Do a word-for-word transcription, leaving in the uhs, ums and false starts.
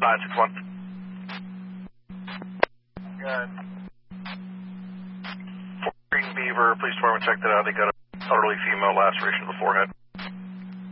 nine six one. Good. Fort Green Beaver Police Department checked it out. They got an elderly female laceration of the forehead.